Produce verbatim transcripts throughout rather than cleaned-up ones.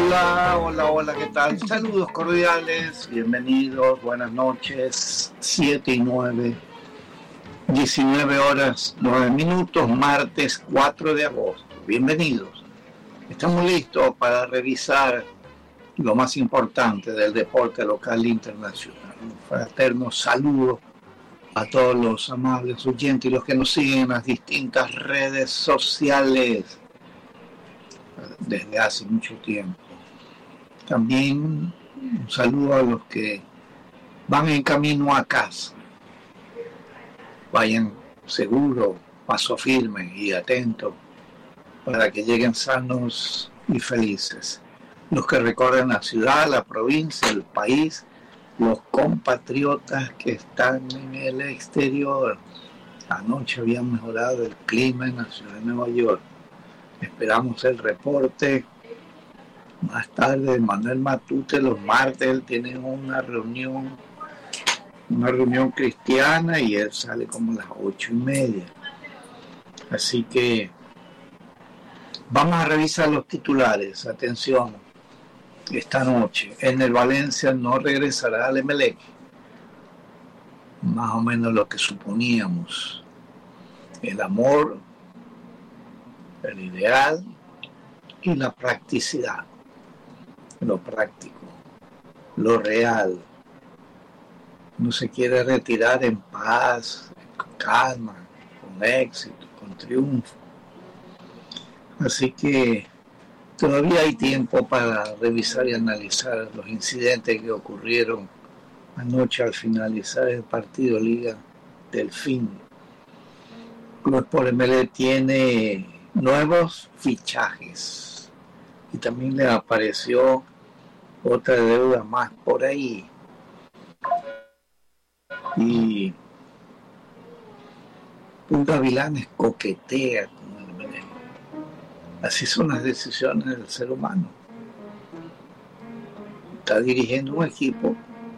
Hola, hola, hola, ¿qué tal? Saludos cordiales, bienvenidos, buenas noches, siete y nueve, diecinueve horas, nueve minutos, martes cuatro de agosto. Bienvenidos. Estamos listos para revisar lo más importante del deporte local e internacional. Un fraterno saludo a todos los amables oyentes y los que nos siguen en las distintas redes sociales desde hace mucho tiempo. También un saludo a los que van en camino a casa. Vayan seguros, paso firme y atentos para que lleguen sanos y felices. Los que recorren la ciudad, la provincia, el país, los compatriotas que están en el exterior. Anoche había mejorado el clima en la ciudad de Nueva York. Esperamos el reporte más tarde. Manuel Matute los martes él tiene una reunión una reunión cristiana y él sale como a las ocho y media, así que vamos a revisar los titulares. Atención, esta noche en el Valencia no regresará al Emelec, más o menos lo que suponíamos. El amor, el ideal y la practicidad, lo práctico, lo real. No se quiere retirar en paz, con calma, con éxito, con triunfo. Así que todavía hay tiempo para revisar y analizar los incidentes que ocurrieron anoche al finalizar el partido Liga Delfín. Club Sport Emelec tiene nuevos fichajes y también le apareció otra deuda más por ahí. Y un Gavilanes coquetea con el Emelec. Así son las decisiones del ser humano. Está dirigiendo un equipo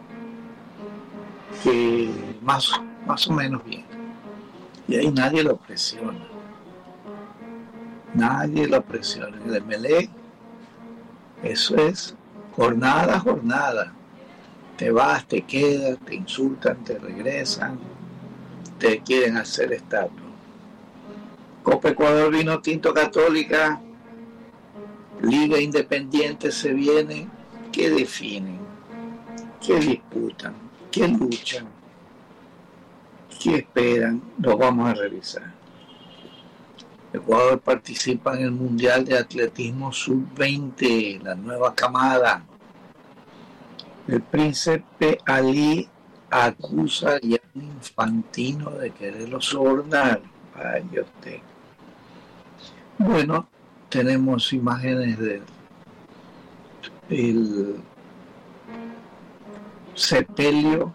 que más, más o menos bien. Y ahí nadie lo presiona. Nadie lo presiona. El Emelec, eso es jornada a jornada. Te vas, te quedas, te insultan, te regresan, te quieren hacer estatua. Copa Ecuador Vino Tinto Católica, Liga Independiente se viene. ¿Qué definen? ¿Qué disputan? ¿Qué luchan? ¿Qué esperan? Lo vamos a revisar. Ecuador participa en el Mundial de Atletismo sub veinte, la nueva camada. El príncipe Ali acusa a Gianni Infantino de quererlo sobornar. Vaya usted. Bueno, tenemos imágenes del el sepelio,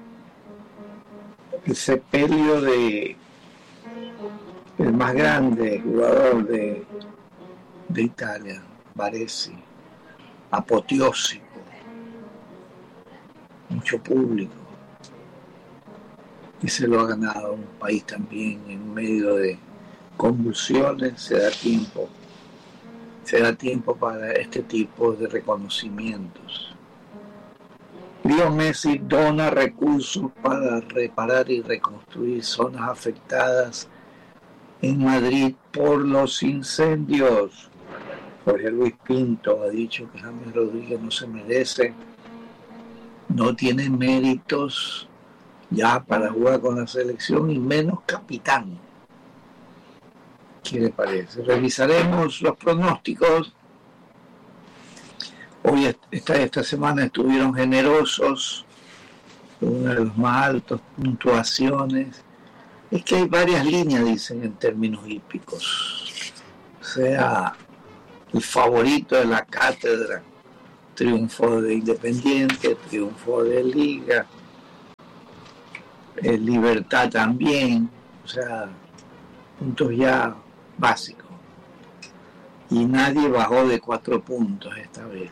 el sepelio de el más grande jugador de, de Italia, Baresi, apoteósico. Mucho público y se lo ha ganado un país también en medio de convulsiones. Se da tiempo se da tiempo para este tipo de reconocimientos. Leo Messi dona recursos para reparar y reconstruir zonas afectadas en Madrid por los incendios. Jorge Luis Pinto ha dicho que James Rodríguez no se merece, no tiene méritos ya para jugar con la selección y menos capitán. ¿Qué le parece? Revisaremos los pronósticos. Hoy, esta, esta semana estuvieron generosos, uno de los más altos puntuaciones. Es que hay varias líneas, dicen, en términos hípicos. O sea, el favorito de la cátedra, triunfo de Independiente, triunfo de Liga, eh, Libertad también, o sea, puntos ya básicos. Y nadie bajó de cuatro puntos esta vez.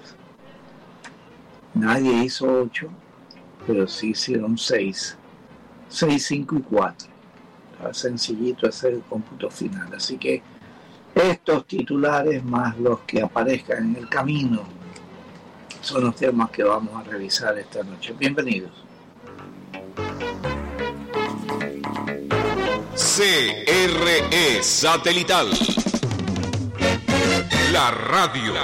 Nadie hizo ocho, pero sí hicieron seis. Seis, cinco y cuatro. Estaba sencillito hacer el cómputo final. Así que estos titulares más los que aparezcan en el camino son los temas que vamos a revisar esta noche. Bienvenidos. C R E Satelital, la radio